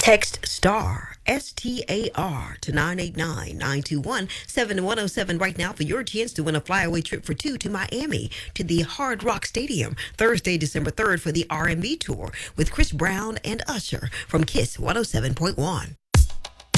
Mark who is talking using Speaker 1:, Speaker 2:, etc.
Speaker 1: Text STAR, STAR to 989-921-7107 right now for your chance to win a flyaway trip for two to Miami to the Hard Rock Stadium Thursday, December 3rd for the R&B tour with Chris Brown and Usher from KISS 107.1.